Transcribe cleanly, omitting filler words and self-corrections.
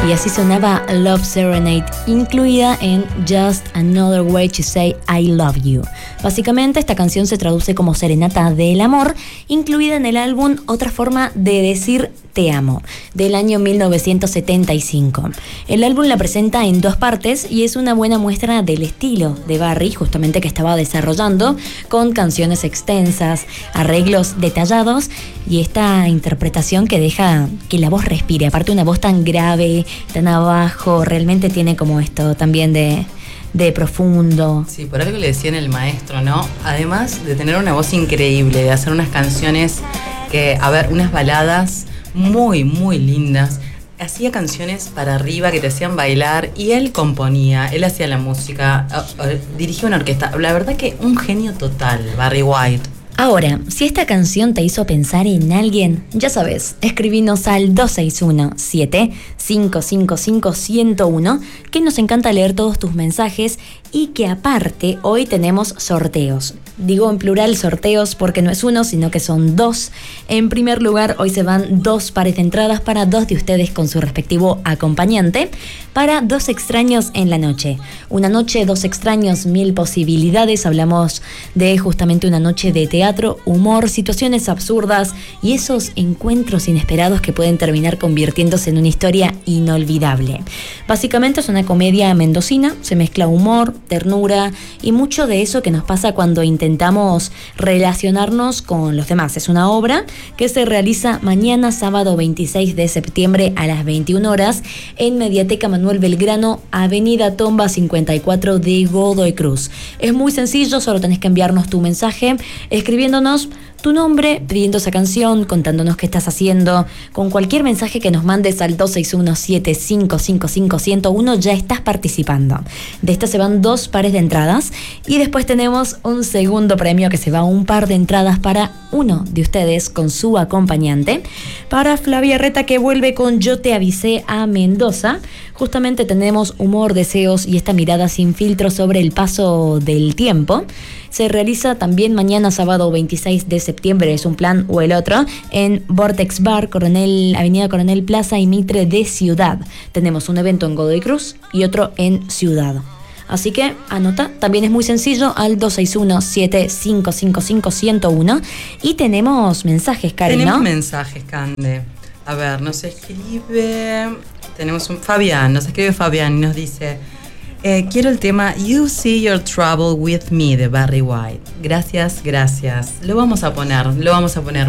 Y así sonaba Love Serenade, incluida en Just Another Way to Say I Love You. Básicamente esta canción se traduce como Serenata del Amor, incluida en el álbum Otra Forma de Decir Te Amo, del año 1975. El álbum la presenta en 2 partes y es una buena muestra del estilo de Barry, justamente que estaba desarrollando, con canciones extensas, arreglos detallados y esta interpretación que deja que la voz respire. Aparte, una voz tan grave, tan abajo, realmente tiene como esto también de profundo. Sí, por algo le decían el maestro, ¿no? Además de tener una voz increíble, de hacer unas canciones unas baladas muy, muy lindas. Hacía canciones para arriba que te hacían bailar y él componía, él hacía la música, dirigía una orquesta. La verdad que un genio total, Barry White. Ahora, si esta canción te hizo pensar en alguien, ya sabes, escribinos al 261-7555-101, que nos encanta leer todos tus mensajes y que aparte hoy tenemos sorteos. Digo en plural sorteos porque no es uno, sino que son 2. En primer lugar, hoy se van 2 pares de entradas para 2 de ustedes con su respectivo acompañante para 2 extraños en la noche. Una noche, 2 extraños, 1000 posibilidades. Hablamos de justamente una noche de teatro, humor, situaciones absurdas y esos encuentros inesperados que pueden terminar convirtiéndose en una historia inolvidable. Básicamente es una comedia mendocina, se mezcla humor, ternura y mucho de eso que nos pasa cuando intentamos relacionarnos con los demás. Es una obra que se realiza mañana sábado 26 de septiembre a las 21 horas en Mediateca Manuel Belgrano, Avenida Tomba 54 de Godoy Cruz. Es muy sencillo, solo tenés que enviarnos tu mensaje escribiéndonos tu nombre, pidiendo esa canción, contándonos qué estás haciendo. Con cualquier mensaje que nos mandes al 261-7555-101 ya estás participando. De esta se van 2 pares de entradas y después tenemos un segundo premio que se va un par de entradas para uno de ustedes con su acompañante. Para Flavia Reta, que vuelve con Yo Te Avisé a Mendoza. Justamente tenemos humor, deseos y esta mirada sin filtro sobre el paso del tiempo. Se realiza también mañana sábado 26 de septiembre, es un plan o el otro, en Vortex Bar, Avenida Coronel Plaza y Mitre de Ciudad. Tenemos un evento en Godoy Cruz y otro en Ciudad. Así que anota, también es muy sencillo, al 261-7555-101. Y tenemos mensajes, Karen, ¿no? Tenemos mensajes, Cande. A ver, nos escribe... Fabián, nos escribe Fabián y nos dice: quiero el tema You See Your Trouble With Me de Barry White. Gracias. Lo vamos a poner